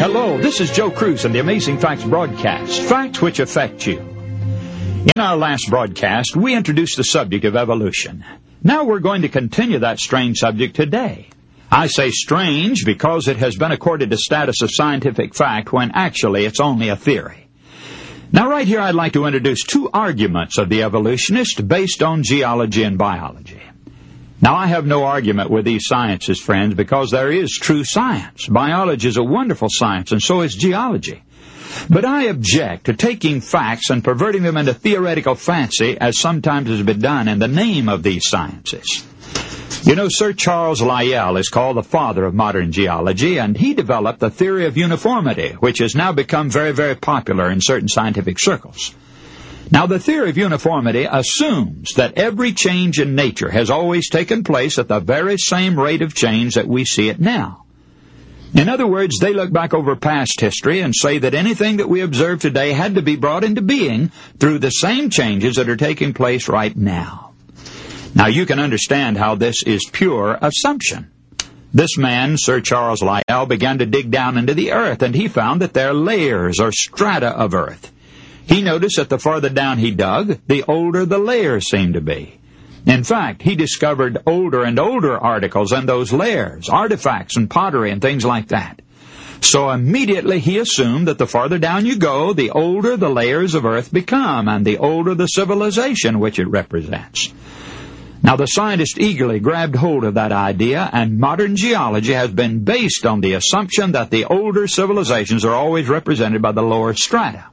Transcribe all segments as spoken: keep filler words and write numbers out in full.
Hello, this is Joe Cruz and the Amazing Facts broadcast, facts which affect you. In our last broadcast, we introduced the subject of evolution. Now we're going to continue that strange subject today. I say strange because it has been accorded the status of scientific fact when actually it's only a theory. Now right here I'd like to introduce two arguments of the evolutionist based on geology and biology. Now, I have no argument with these sciences, friends, because there is true science. Biology is a wonderful science, and so is geology. But I object to taking facts and perverting them into theoretical fancy, as sometimes has been done in the name of these sciences. You know, Sir Charles Lyell is called the father of modern geology, and he developed the theory of uniformity, which has now become very, very popular in certain scientific circles. Now, the theory of uniformity assumes that every change in nature has always taken place at the very same rate of change that we see it now. In other words, they look back over past history and say that anything that we observe today had to be brought into being through the same changes that are taking place right now. Now, you can understand how this is pure assumption. This man, Sir Charles Lyell, began to dig down into the earth, and he found that there are layers or strata of earth. He noticed that the farther down he dug, the older the layers seemed to be. In fact, he discovered older and older articles in those layers, artifacts and pottery and things like that. So immediately he assumed that the farther down you go, the older the layers of earth become, and the older the civilization which it represents. Now, the scientist eagerly grabbed hold of that idea, and modern geology has been based on the assumption that the older civilizations are always represented by the lower strata.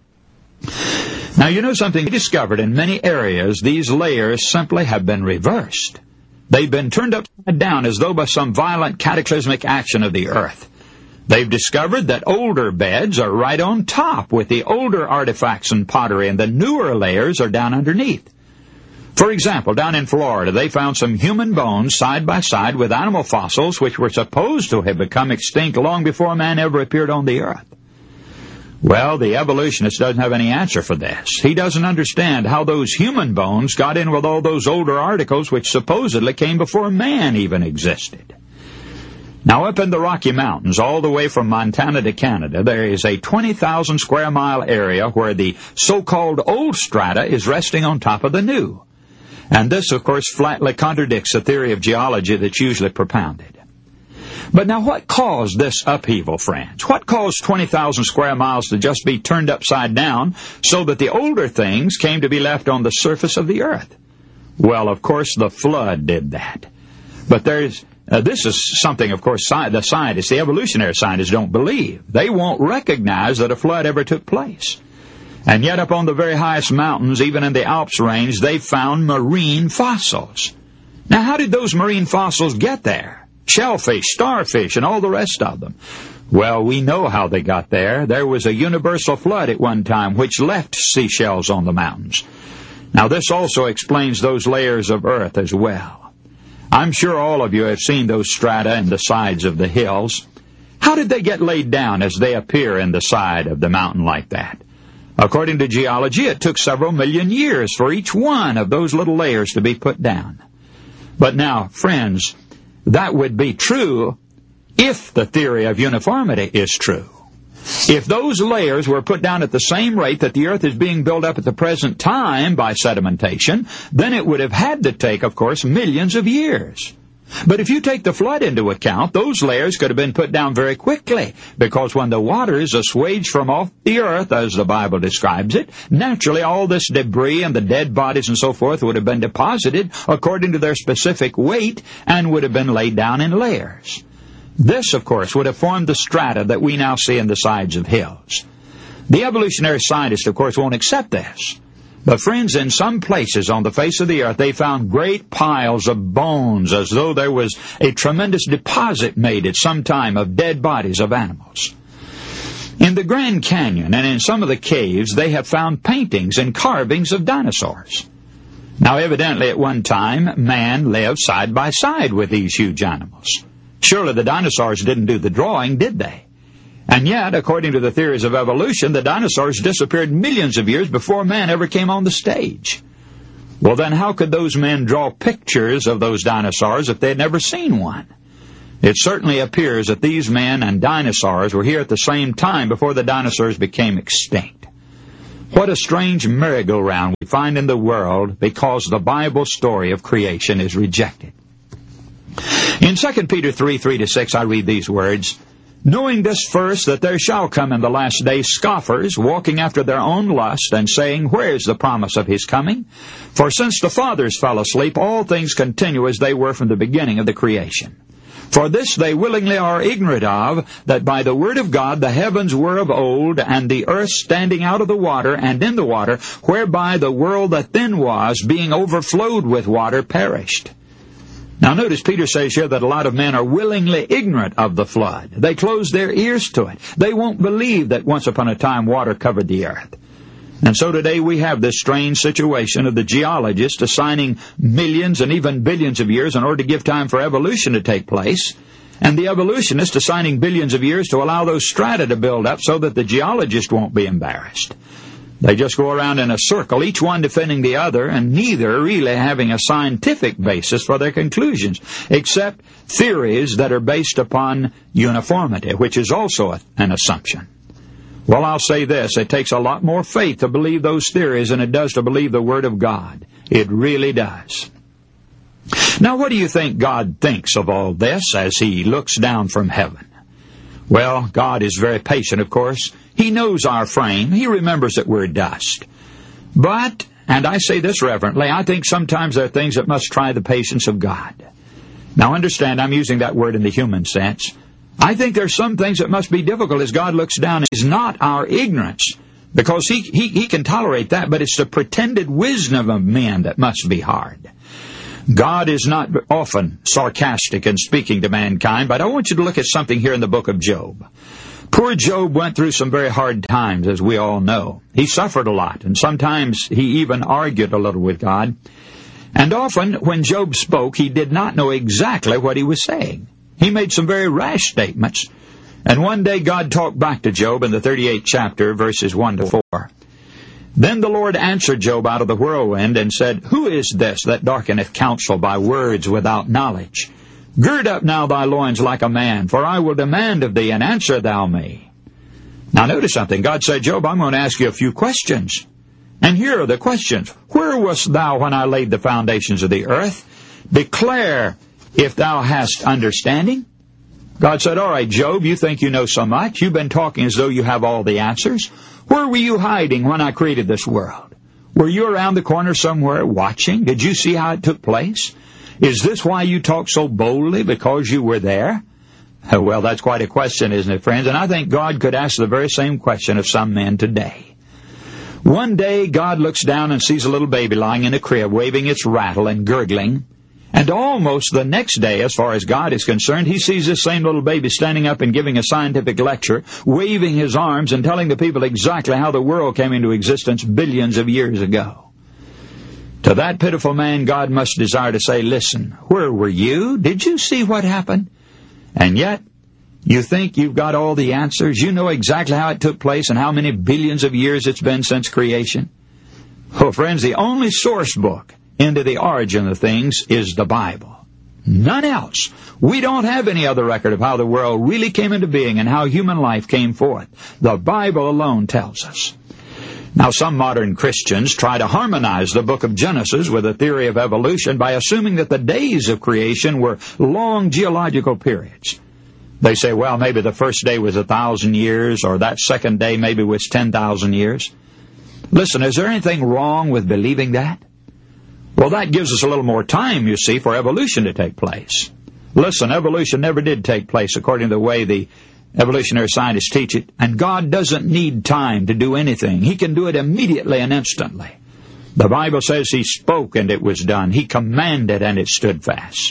Now, you know something? He discovered in many areas these layers simply have been reversed. They've been turned upside down as though by some violent cataclysmic action of the earth. They've discovered that older beds are right on top with the older artifacts and pottery, and the newer layers are down underneath. For example, down in Florida, they found some human bones side by side with animal fossils which were supposed to have become extinct long before man ever appeared on the earth. Well, the evolutionist doesn't have any answer for this. He doesn't understand how those human bones got in with all those older articles which supposedly came before man even existed. Now, up in the Rocky Mountains, all the way from Montana to Canada, there is a twenty thousand square mile area where the so-called old strata is resting on top of the new. And this, of course, flatly contradicts the theory of geology that's usually propounded. But now, what caused this upheaval, friends? What caused twenty thousand square miles to just be turned upside down so that the older things came to be left on the surface of the earth? Well, of course, the flood did that. But there's uh, this is something, of course, sci- the scientists, the evolutionary scientists, don't believe. They won't recognize that a flood ever took place. And yet, up on the very highest mountains, even in the Alps range, they found marine fossils. Now, how did those marine fossils get there? Shellfish, starfish, and all the rest of them. Well, we know how they got there. There was a universal flood at one time which left seashells on the mountains. Now, this also explains those layers of earth as well. I'm sure all of you have seen those strata in the sides of the hills. How did they get laid down as they appear in the side of the mountain like that? According to geology, it took several million years for each one of those little layers to be put down. But now, friends, that would be true if the theory of uniformity is true. If those layers were put down at the same rate that the earth is being built up at the present time by sedimentation, then it would have had to take, of course, millions of years. But if you take the flood into account, those layers could have been put down very quickly, because when the waters assuaged from off the earth, as the Bible describes it, naturally all this debris and the dead bodies and so forth would have been deposited according to their specific weight and would have been laid down in layers. This, of course, would have formed the strata that we now see in the sides of hills. The evolutionary scientists, of course, won't accept this. But friends, in some places on the face of the earth, they found great piles of bones, as though there was a tremendous deposit made at some time of dead bodies of animals. In the Grand Canyon and in some of the caves, they have found paintings and carvings of dinosaurs. Now, evidently, at one time, man lived side by side with these huge animals. Surely the dinosaurs didn't do the drawing, did they? And yet, according to the theories of evolution, the dinosaurs disappeared millions of years before man ever came on the stage. Well, then how could those men draw pictures of those dinosaurs if they had never seen one? It certainly appears that these men and dinosaurs were here at the same time before the dinosaurs became extinct. What a strange merry-go-round we find in the world because the Bible story of creation is rejected. In Second Peter three, three to six, I read these words, "Knowing this first, that there shall come in the last days scoffers, walking after their own lust, and saying, Where is the promise of his coming? For since the fathers fell asleep, all things continue as they were from the beginning of the creation. For this they willingly are ignorant of, that by the word of God the heavens were of old, and the earth standing out of the water and in the water, whereby the world that then was, being overflowed with water, perished." Now notice Peter says here that a lot of men are willingly ignorant of the flood. They close their ears to it. They won't believe that once upon a time water covered the earth. And so today we have this strange situation of the geologists assigning millions and even billions of years in order to give time for evolution to take place, and the evolutionists assigning billions of years to allow those strata to build up so that the geologist won't be embarrassed. They just go around in a circle, each one defending the other, and neither really having a scientific basis for their conclusions, except theories that are based upon uniformity, which is also an assumption. Well, I'll say this, it takes a lot more faith to believe those theories than it does to believe the Word of God. It really does. Now, what do you think God thinks of all this as He looks down from heaven? Well, God is very patient, of course. He knows our frame. He remembers that we're dust. But, and I say this reverently, I think sometimes there are things that must try the patience of God. Now, understand, I'm using that word in the human sense. I think there's some things that must be difficult as God looks down. It's not our ignorance, because he, he, he can tolerate that, but it's the pretended wisdom of men that must be hard. God is not often sarcastic in speaking to mankind, but I want you to look at something here in the book of Job. Poor Job went through some very hard times, as we all know. He suffered a lot, and sometimes he even argued a little with God. And often, when Job spoke, he did not know exactly what he was saying. He made some very rash statements. And one day God talked back to Job in the thirty-eighth chapter, verses one to four. "Then the Lord answered Job out of the whirlwind, and said, Who is this that darkeneth counsel by words without knowledge? Gird up now thy loins like a man, for I will demand of thee, and answer thou me." Now notice something. God said, Job, I'm going to ask you a few questions. And here are the questions. "Where wast thou when I laid the foundations of the earth? Declare if thou hast understanding." God said, all right, Job, you think you know so much. You've been talking as though you have all the answers. Where were you hiding when I created this world? Were you around the corner somewhere watching? Did you see how it took place? Is this why you talk so boldly, because you were there? Well, that's quite a question, isn't it, friends? And I think God could ask the very same question of some men today. One day, God looks down and sees a little baby lying in a crib, waving its rattle and gurgling. And almost the next day, as far as God is concerned, He sees this same little baby standing up and giving a scientific lecture, waving his arms and telling the people exactly how the world came into existence billions of years ago. To that pitiful man, God must desire to say, listen, where were you? Did you see what happened? And yet, you think you've got all the answers? You know exactly how it took place and how many billions of years it's been since creation? Oh, friends, the only source book into the origin of things is the Bible. None else. We don't have any other record of how the world really came into being and how human life came forth. The Bible alone tells us. Now, some modern Christians try to harmonize the book of Genesis with a theory of evolution by assuming that the days of creation were long geological periods. They say, well, maybe the first day was a thousand years, or that second day maybe was ten thousand years. Listen, is there anything wrong with believing that? Well, that gives us a little more time, you see, for evolution to take place. Listen, evolution never did take place according to the way the evolutionary scientists teach it, and God doesn't need time to do anything. He can do it immediately and instantly. The Bible says He spoke and it was done. He commanded and it stood fast.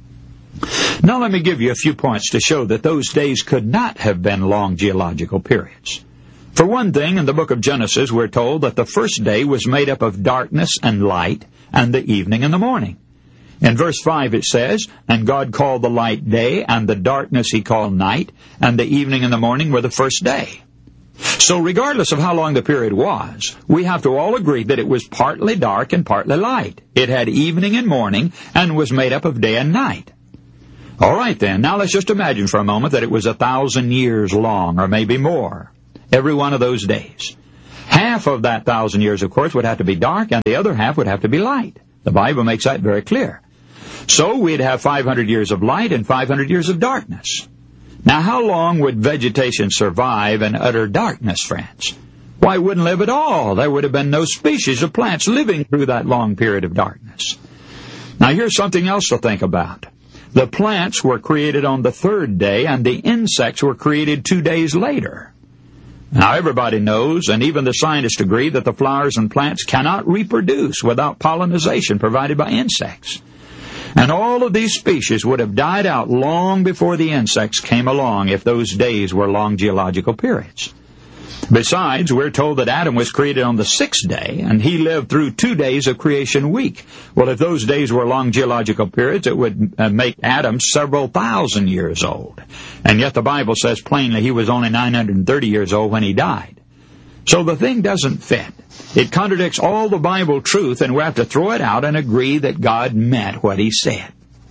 Now let me give you a few points to show that those days could not have been long geological periods. For one thing, in the book of Genesis, we're told that the first day was made up of darkness and light, and the evening and the morning. In verse five it says, And God called the light day, and the darkness He called night, and the evening and the morning were the first day. So regardless of how long the period was, we have to all agree that it was partly dark and partly light. It had evening and morning, and was made up of day and night. All right, then. Now let's just imagine for a moment that it was a thousand years long, or maybe more, every one of those days. Half of that thousand years, of course, would have to be dark, and the other half would have to be light. The Bible makes that very clear. So we'd have five hundred years of light and five hundred years of darkness. Now, how long would vegetation survive in utter darkness, friends? Why, it wouldn't live at all. There would have been no species of plants living through that long period of darkness. Now, here's something else to think about. The plants were created on the third day, and the insects were created two days later. Now, everybody knows, and even the scientists agree, that the flowers and plants cannot reproduce without pollination provided by insects. And all of these species would have died out long before the insects came along if those days were long geological periods. Besides, we're told that Adam was created on the sixth day, and he lived through two days of creation week. Well, if those days were long geological periods, it would uh, make Adam several thousand years old. And yet the Bible says plainly he was only nine hundred thirty years old when he died. So the thing doesn't fit. It contradicts all the Bible truth, and we have to throw it out and agree that God meant what he said.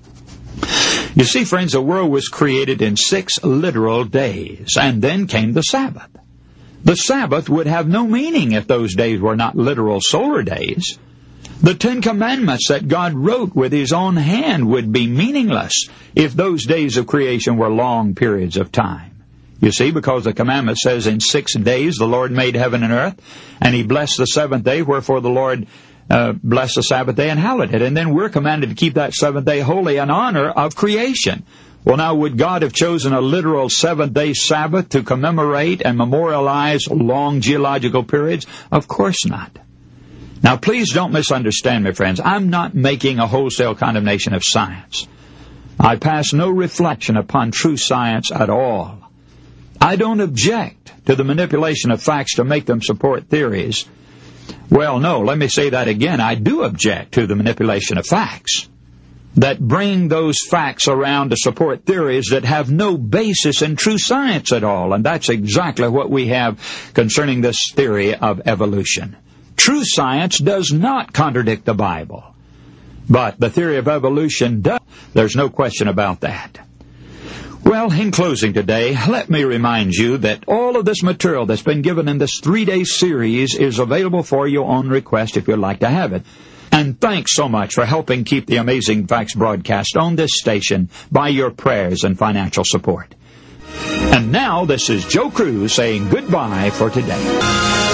You see, friends, the world was created in six literal days, and then came the Sabbath. The Sabbath would have no meaning if those days were not literal solar days. The Ten Commandments that God wrote with his own hand would be meaningless if those days of creation were long periods of time. You see, because the commandment says in six days the Lord made heaven and earth, and he blessed the seventh day, wherefore the Lord uh, blessed the Sabbath day and hallowed it. And then we're commanded to keep that seventh day holy in honor of creation. Well, now, would God have chosen a literal seventh-day Sabbath to commemorate and memorialize long geological periods? Of course not. Now, please don't misunderstand me, friends. I'm not making a wholesale condemnation of science. I pass no reflection upon true science at all. I don't object to the manipulation of facts to make them support theories. Well, no, let me say that again. I do object to the manipulation of facts that bring those facts around to support theories that have no basis in true science at all. And that's exactly what we have concerning this theory of evolution. True science does not contradict the Bible, but the theory of evolution does. There's no question about that. Well, in closing today, let me remind you that all of this material that's been given in this three-day series is available for you on request if you'd like to have it. And thanks so much for helping keep the Amazing Facts broadcast on this station by your prayers and financial support. And now, this is Joe Cruz saying goodbye for today.